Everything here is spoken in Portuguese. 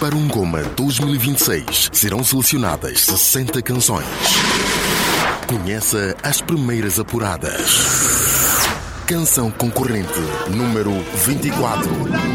Para um Goma 2026 serão selecionadas 60 canções. Conheça as primeiras apuradas. Canção concorrente número 24.